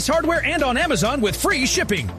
Hardware and on Amazon with free shipping.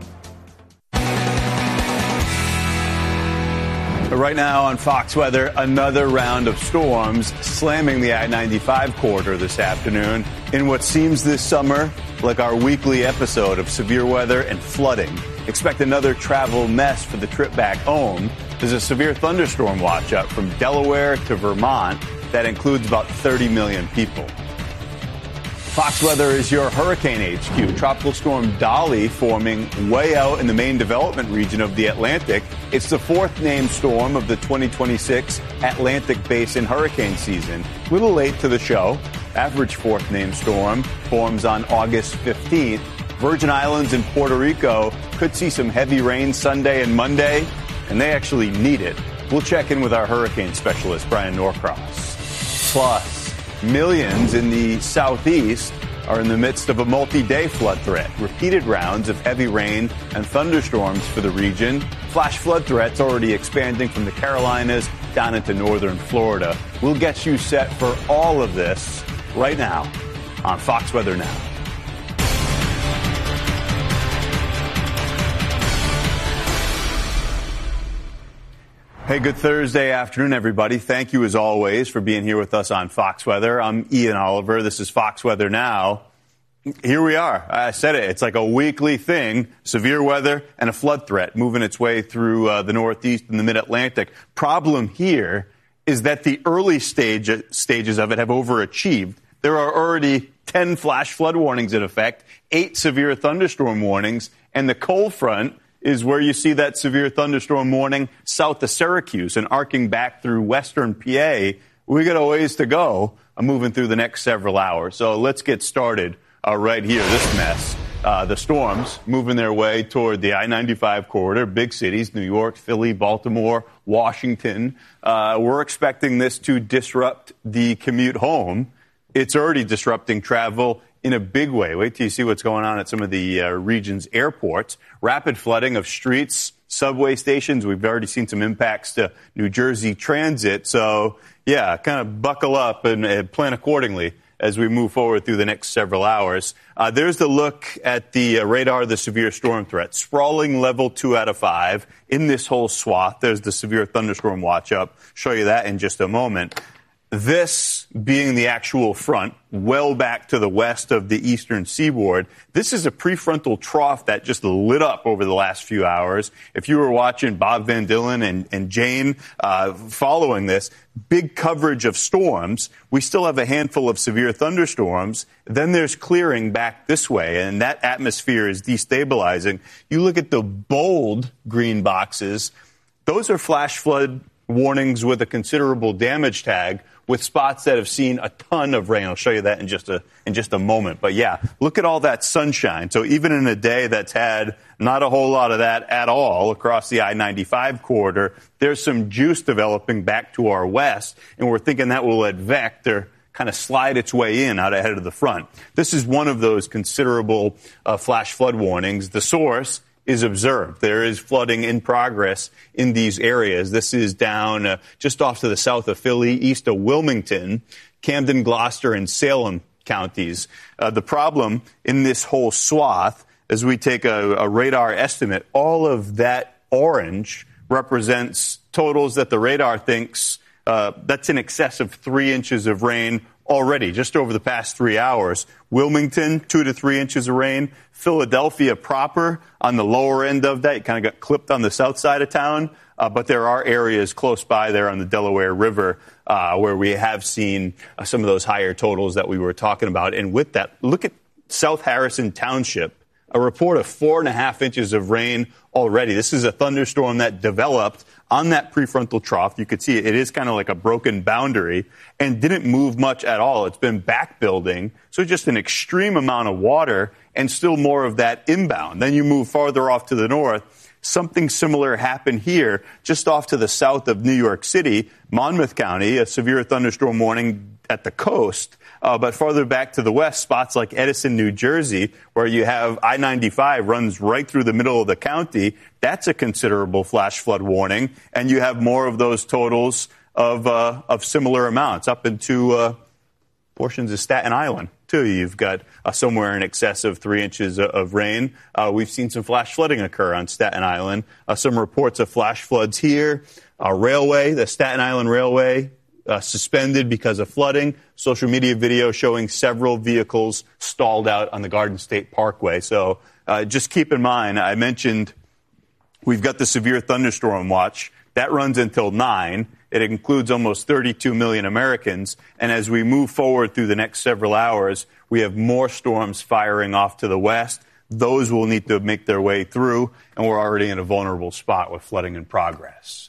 Right now on Fox Weather, another round of storms slamming the I-95 corridor this afternoon in what seems this summer like our weekly episode of severe weather and flooding. Expect another travel mess for the trip back home. There's a severe thunderstorm watch out from Delaware to Vermont that includes about 30 million people. Fox Weather is your hurricane HQ. Tropical storm Dolly forming way out in the main development region of the Atlantic. It's the fourth named storm of the 2026 Atlantic Basin hurricane season. A little late to the show. Average fourth named storm forms on August 15th. Virgin Islands and Puerto Rico could see some heavy rain Sunday and Monday, and they actually need it. We'll check in with our hurricane specialist, Brian Norcross. Plus, millions in the southeast are in the midst of a multi-day flood threat. Repeated rounds of heavy rain and thunderstorms for the region. Flash flood threats already expanding from the Carolinas down into northern Florida. We'll get you set for all of this right now on Fox Weather Now. Hey, good Thursday afternoon, everybody. Thank you, as always, for being here with us on Fox Weather. I'm Ian Oliver. This is Fox Weather Now. Here we are. I said it. It's like a weekly thing, severe weather and a flood threat moving its way through the Northeast and the Mid-Atlantic. Problem here is that the early stages of it have overachieved. There are already 10 flash flood warnings in effect, 8 severe thunderstorm warnings, and the cold front is where you see that severe thunderstorm warning south of Syracuse and arcing back through western PA. We got a ways to go moving through the next several hours. So let's get started right here, this mess. The storms moving their way toward the I-95 corridor, big cities, New York, Philly, Baltimore, Washington. We're expecting this to disrupt the commute home. It's already disrupting travel in a big way. Wait till you see what's going on at some of the region's airports. Rapid flooding of streets, subway stations. We've already seen some impacts to New Jersey Transit. So, yeah, kind of buckle up and plan accordingly as we move forward through the next several hours. There's the look at the radar of the severe storm threat. Sprawling level 2 out of 5 in this whole swath. There's the severe thunderstorm watch up. Show you that in just a moment. This being the actual front, well back to the west of the eastern seaboard. This is a prefrontal trough that just lit up over the last few hours. If you were watching Bob Van Dillen and Jane following this, big coverage of storms. We still have a handful of severe thunderstorms. Then there's clearing back this way, and that atmosphere is destabilizing. You look at the bold green boxes. Those are flash flood warnings with a considerable damage tag, with spots that have seen a ton of rain. I'll show you that in just a moment. But yeah, look at all that sunshine. So even in a day that's had not a whole lot of that at all across the I-95 corridor, there's some juice developing back to our west, and we're thinking that will advect or kind of slide its way in out ahead of the front. This is one of those considerable flash flood warnings. The source is observed. There is flooding in progress in these areas. This is down just off to the south of Philly, east of Wilmington, Camden, Gloucester, and Salem counties. The problem in this whole swath, as we take a radar estimate, all of that orange represents totals that the radar thinks that's in excess of 3 inches of rain already, just over the past 3 hours. Wilmington, 2 to 3 inches of rain. Philadelphia proper on the lower end of that. You kind of got clipped on the south side of town. But there are areas close by there on the Delaware River where we have seen some of those higher totals that we were talking about. And with that, look at South Harrison Township. A report of 4.5 inches of rain already. This is a thunderstorm that developed on that prefrontal trough. You could see it is kind of like a broken boundary and didn't move much at all. It's been back building. So just an extreme amount of water and still more of that inbound. Then you move farther off to the north. Something similar happened here just off to the south of New York City, Monmouth County, a severe thunderstorm warning at the coast. But farther back to the west, spots like Edison, New Jersey, where you have I-95 runs right through the middle of the county. That's a considerable flash flood warning. And you have more of those totals of similar amounts up into portions of Staten Island, too. You've got somewhere in excess of 3 inches of rain. We've seen some flash flooding occur on Staten Island. Some reports of flash floods here. Railway, the Staten Island Railway, suspended because of flooding. Social media video showing several vehicles stalled out on the Garden State Parkway. So just keep in mind, I mentioned we've got the severe thunderstorm watch. That runs until 9. It includes almost 32 million Americans. And as we move forward through the next several hours, we have more storms firing off to the west. Those will need to make their way through, and we're already in a vulnerable spot with flooding in progress.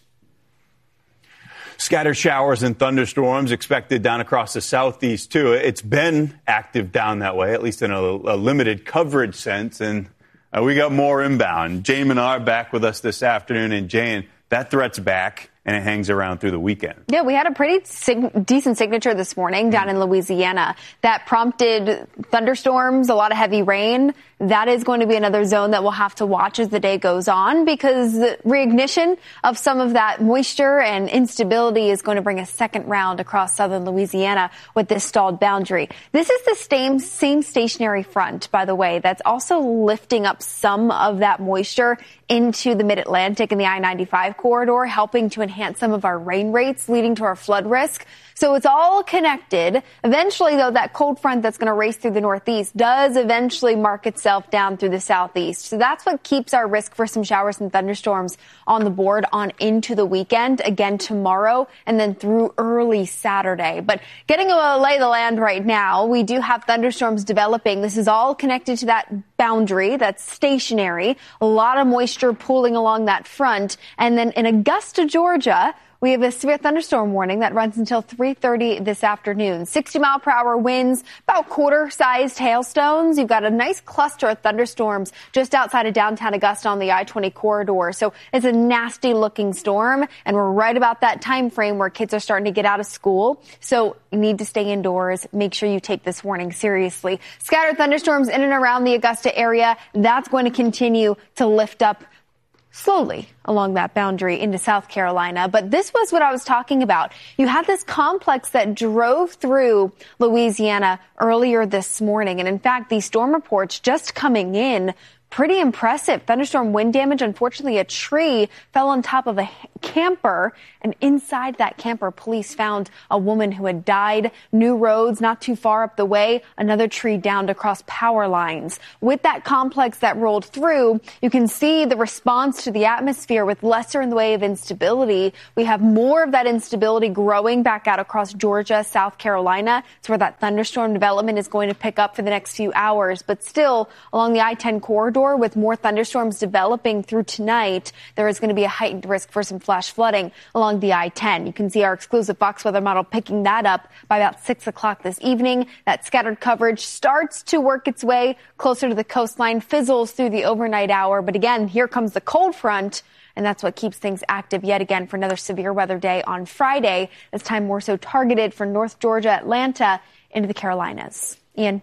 Scattered showers and thunderstorms expected down across the southeast, too. It's been active down that way, at least in a limited coverage sense, and we got more inbound. Jane Menard back with us this afternoon, and Jane, that threat's back, and it hangs around through the weekend. Yeah, we had a pretty decent signature this morning down in Louisiana that prompted thunderstorms, a lot of heavy rain. That is going to be another zone that we'll have to watch as the day goes on, because the reignition of some of that moisture and instability is going to bring a second round across southern Louisiana with this stalled boundary. This is the same stationary front, by the way, that's also lifting up some of that moisture into the mid-Atlantic and the I-95 corridor, helping to enhance some of our rain rates, leading to our flood risk. So it's all connected. Eventually, though, that cold front that's going to race through the northeast does eventually mark itself down through the southeast. So that's what keeps our risk for some showers and thunderstorms on the board on into the weekend, again tomorrow, and then through early Saturday. But getting a lay of the land right now, we do have thunderstorms developing. This is all connected to that boundary that's stationary. A lot of moisture pooling along that front. And then in Augusta, Georgia, we have a severe thunderstorm warning that runs until 3:30 this afternoon. 60-mile-per-hour winds, about quarter-sized hailstones. You've got a nice cluster of thunderstorms just outside of downtown Augusta on the I-20 corridor. So it's a nasty-looking storm, and we're right about that time frame where kids are starting to get out of school. So you need to stay indoors. Make sure you take this warning seriously. Scattered thunderstorms in and around the Augusta area. That's going to continue to lift up slowly along that boundary into South Carolina. But this was what I was talking about. You had this complex that drove through Louisiana earlier this morning. And in fact, these storm reports just coming in, pretty impressive. Thunderstorm wind damage. Unfortunately, a tree fell on top of a camper, and inside that camper, police found a woman who had died. New roads not too far up the way, another tree downed across power lines. With that complex that rolled through, you can see the response to the atmosphere with lesser in the way of instability. We have more of that instability growing back out across Georgia, South Carolina. It's where that thunderstorm development is going to pick up for the next few hours. But still, along the I-10 corridor, with more thunderstorms developing through tonight, there is going to be a heightened risk for some flash flooding along the I-10. You can see our exclusive Fox weather model picking that up by about 6 o'clock this evening. That scattered coverage starts to work its way closer to the coastline, fizzles through the overnight hour. But again, here comes the cold front, and that's what keeps things active yet again for another severe weather day on Friday, this time more so targeted for North Georgia, Atlanta, into the Carolinas. Ian.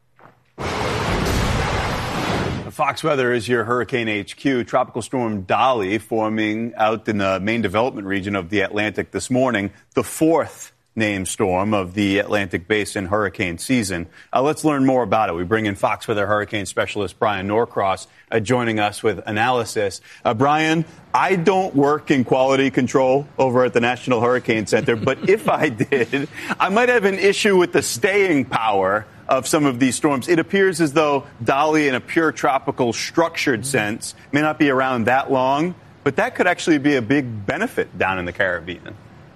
Fox Weather is your Hurricane HQ. Tropical Storm Dolly forming out in the main development region of the Atlantic this morning, the fourth named storm of the Atlantic Basin hurricane season. Let's learn more about it. We bring in Fox Weather hurricane specialist Brian Norcross joining us with analysis. Brian, I don't work in quality control over at the National Hurricane Center, but if I did, I might have an issue with the staying power of some of these storms. It appears as though Dolly, in a pure tropical structured sense, may not be around that long, but that could actually be a big benefit down in the Caribbean.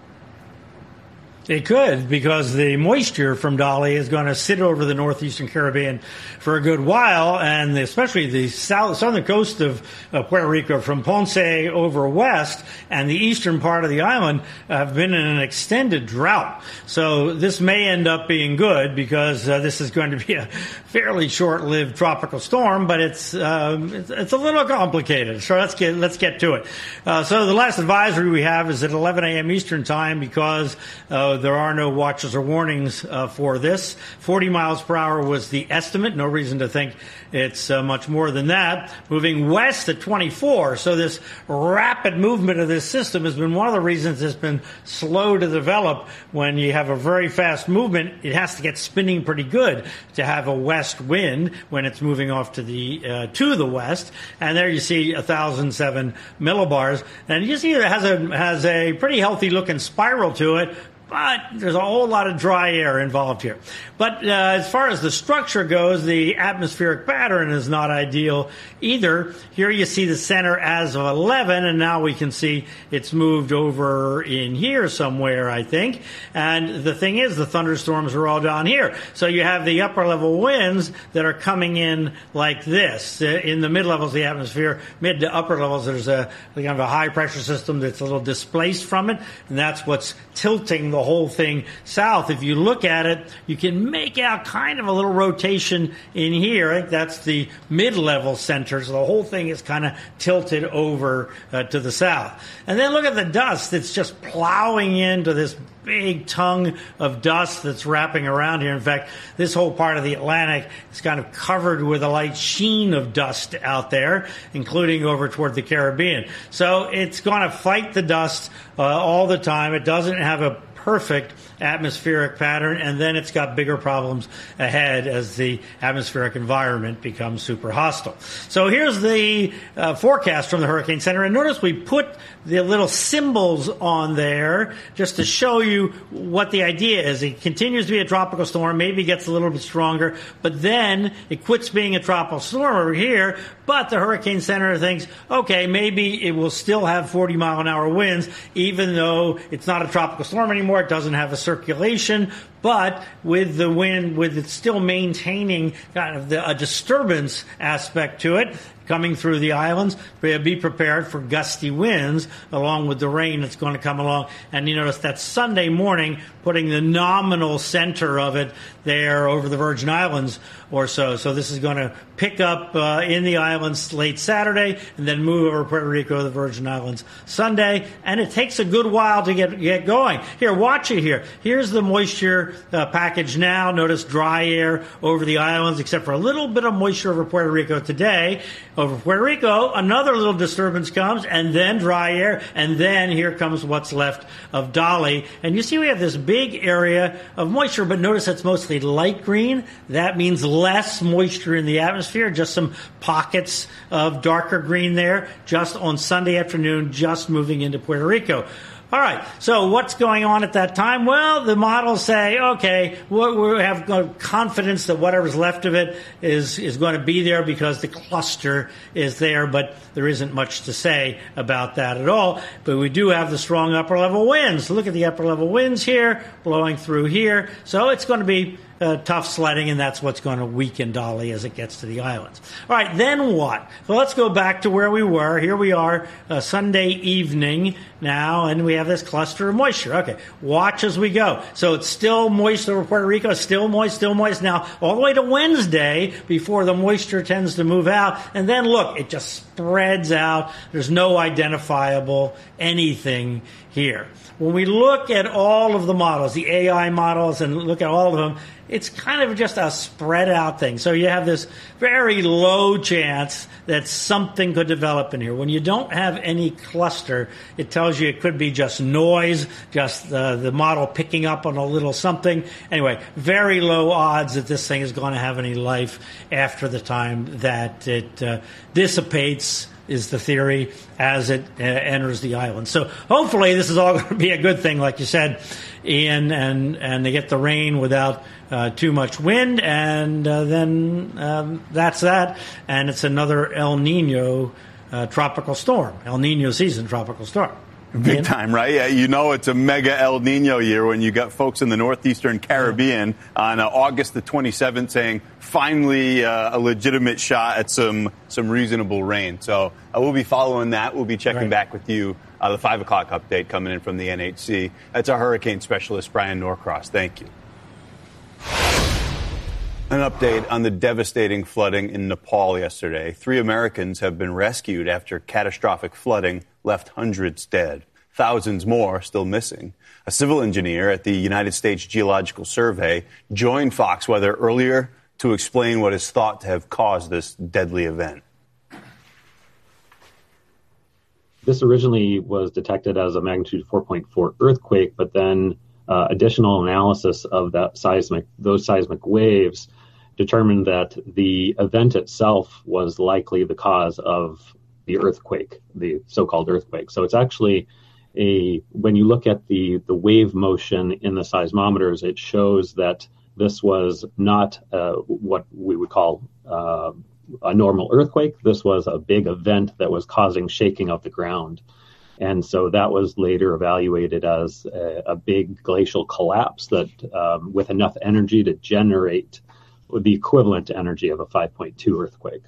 It could, because the moisture from Dolly is going to sit over the northeastern Caribbean for a good while, and especially the southern coast of Puerto Rico from Ponce over west and the eastern part of the island have been in an extended drought. So this may end up being good, because this is going to be a fairly short-lived tropical storm, but it's a little complicated. So let's get to it. So the last advisory we have is at 11 a.m. Eastern time, because So there are no watches or warnings for this. 40 miles per hour was the estimate. No reason to think it's much more than that. Moving west at 24. So this rapid movement of this system has been one of the reasons it's been slow to develop. When you have a very fast movement, it has to get spinning pretty good to have a west wind when it's moving off to the west. And there you see 1,007 millibars. And you see it has a pretty healthy looking spiral to it. But there's a whole lot of dry air involved here. But as far as the structure goes, the atmospheric pattern is not ideal either. Here you see the center as of 11, and now we can see it's moved over in here somewhere, I think. And the thing is, the thunderstorms are all down here. So you have the upper level winds that are coming in like this. In the mid levels of the atmosphere, mid to upper levels, there's a kind of a high pressure system that's a little displaced from it, and that's what's tilting the whole thing south. If you look at it, you can make out kind of a little rotation in here. I think that's the mid-level center, so the whole thing is kind of tilted over to the south. And then look at the dust. It's just plowing into this big tongue of dust that's wrapping around here. In fact, this whole part of the Atlantic is kind of covered with a light sheen of dust out there, including over toward the Caribbean. So it's going to fight the dust all the time. It doesn't have a perfect atmospheric pattern, and then it's got bigger problems ahead as the atmospheric environment becomes super hostile. So here's the forecast from the Hurricane Center, and notice we put the little symbols on there just to show you what the idea is. It continues to be a tropical storm, maybe gets a little bit stronger, but then it quits being a tropical storm over here, but the Hurricane Center thinks, okay, maybe it will still have 40-mile-an-hour winds, even though it's not a tropical storm anymore. It doesn't have a circulation, but with the wind, with it still maintaining kind of a disturbance aspect to it, coming through the islands, be prepared for gusty winds along with the rain that's going to come along. And you notice that Sunday morning, putting the nominal center of it there over the Virgin Islands or so. So this is going to pick up in the islands late Saturday and then move over Puerto Rico to the Virgin Islands Sunday. And it takes a good while to get going. Here, watch it here. Here's the moisture package now. Notice dry air over the islands, except for a little bit of moisture over Puerto Rico today. Over Puerto Rico, another little disturbance comes, and then dry air, and then here comes what's left of Dolly. And you see we have this big area of moisture, but notice it's mostly light green. That means less moisture in the atmosphere, just some pockets of darker green there, just on Sunday afternoon, just moving into Puerto Rico. All right, so what's going on at that time? Well, the models say, okay, we have confidence that whatever's left of it is going to be there because the cluster is there, but there isn't much to say about that at all. But we do have the strong upper-level winds. Look at the upper-level winds here, blowing through here. So it's going to be tough sledding, and that's what's going to weaken Dolly as it gets to the islands. All right, then what? Well, let's go back to where we were. Here we are, Sunday evening now, and we have this cluster of moisture. Okay, watch as we go. So it's still moist over Puerto Rico, still moist now, all the way to Wednesday before the moisture tends to move out. And then look, it just spreads out. There's no identifiable anything here. When we look at all of the models, the AI models, and look at all of them, it's kind of just a spread out thing. So you have this very low chance that something could develop in here. When you don't have any cluster, it tells you it could be just noise, just the model picking up on a little something. Anyway, very low odds that this thing is going to have any life after the time that it dissipates, is the theory, as it enters the island. So hopefully this is all going to be a good thing, like you said, Ian, and they get the rain without too much wind, and then that's that. And it's another El Nino tropical storm, El Nino season tropical storm. Big time, right? Yeah, you know it's a mega El Nino year when you got folks in the northeastern Caribbean on August the 27th saying finally a legitimate shot at some reasonable rain. So we'll be following that. We'll be checking back with you. The 5 o'clock update coming in from the NHC. That's our hurricane specialist, Brian Norcross. Thank you. An update on the devastating flooding in Nepal yesterday. 3 Americans have been rescued after catastrophic flooding left hundreds dead. thousands more still missing. A civil engineer at the United States Geological Survey joined Fox Weather earlier to explain what is thought to have caused this deadly event. This originally was detected as a magnitude 4.4 earthquake, but then additional analysis of those seismic waves determined that the event itself was likely the cause of the earthquake, the so-called earthquake. So it's actually when you look at the wave motion in the seismometers, it shows that this was not what we would call a normal earthquake. This was a big event that was causing shaking of the ground. And so that was later evaluated as a big glacial collapse that with enough energy to generate the equivalent energy of a 5.2 earthquake.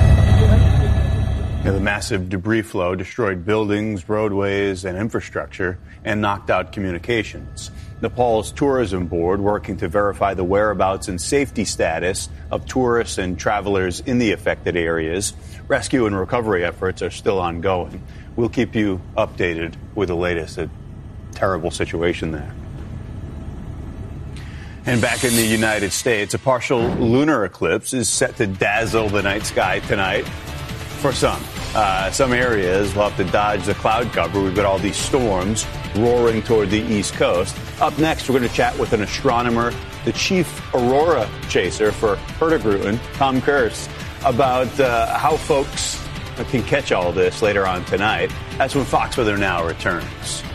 The massive debris flow destroyed buildings, roadways, and infrastructure and knocked out communications. Nepal's tourism board working to verify the whereabouts and safety status of tourists and travelers in the affected areas. Rescue and recovery efforts are still ongoing. We'll keep you updated with the latest. A terrible situation there. And back in the United States, a partial lunar eclipse is set to dazzle the night sky tonight. For some areas will have to dodge the cloud cover. We've got all these storms roaring toward the East Coast. Up next, we're going to chat with an astronomer, the chief aurora chaser for Hurtigruten, Tom Kurz, about how folks can catch all this later on tonight. That's when Fox Weather Now returns.